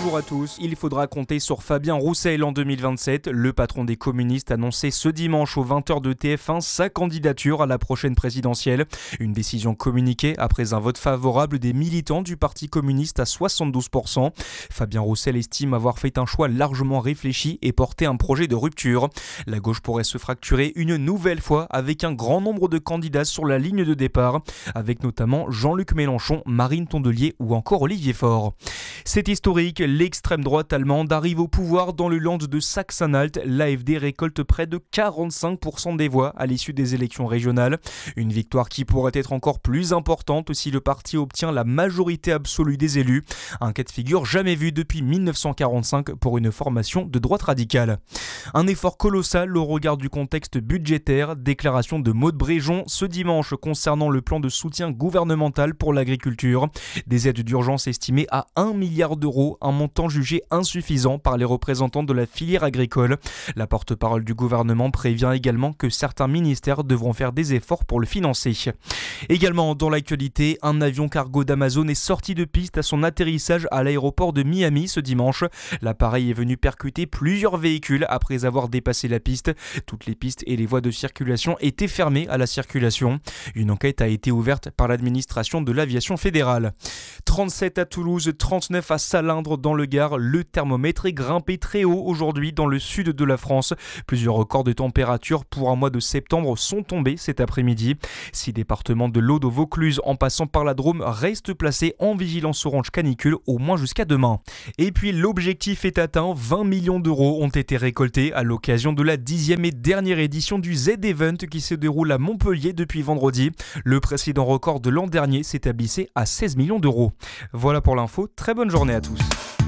bonjour à tous. Il faudra compter sur Fabien Roussel en 2027. Le patron des communistes annonçait ce dimanche aux 20h de TF1 sa candidature à la prochaine présidentielle. Une décision communiquée après un vote favorable des militants du Parti communiste à 72%. Fabien Roussel estime avoir fait un choix largement réfléchi et porter un projet de rupture. La gauche pourrait se fracturer une nouvelle fois avec un grand nombre de candidats sur la ligne de départ, avec notamment Jean-Luc Mélenchon, Marine Tondelier ou encore Olivier Faure. C'est historique, l'extrême droite allemande arrive au pouvoir dans le land de Sachsen-Anhalt. L'AfD récolte près de 45% des voix à l'issue des élections régionales. Une victoire qui pourrait être encore plus importante si le parti obtient la majorité absolue des élus. Un cas de figure jamais vu depuis 1945 pour une formation de droite radicale. Un effort colossal au regard du contexte budgétaire. Déclaration de Maud Bréjon ce dimanche concernant le plan de soutien gouvernemental pour l'agriculture. Des aides d'urgence estimées à 1 milliard d'euros, un montant jugé insuffisant par les représentants de la filière agricole. La porte-parole du gouvernement prévient également que certains ministères devront faire des efforts pour le financer. Également dans l'actualité, un avion cargo d'Amazon est sorti de piste à son atterrissage à l'aéroport de Miami ce dimanche. L'appareil est venu percuter plusieurs véhicules après avoir dépassé la piste. Toutes les pistes et les voies de circulation étaient fermées à la circulation. Une enquête a été ouverte par l'administration de l'aviation fédérale. 37 à Toulouse, 39 à Salindre dans le Gard. Le thermomètre est grimpé très haut aujourd'hui dans le sud de la France. Plusieurs records de température pour un mois de septembre sont tombés cet après-midi. 6 départements de l'Aude au Vaucluse en passant par la Drôme restent placés en vigilance orange canicule au moins jusqu'à demain. Et puis l'objectif est atteint, 20 millions d'euros ont été récoltés à l'occasion de la 10e et dernière édition du Z-Event qui se déroule à Montpellier depuis vendredi. Le précédent record de l'an dernier s'établissait à 16 millions d'euros. Voilà pour l'info, très bonne journée à tous.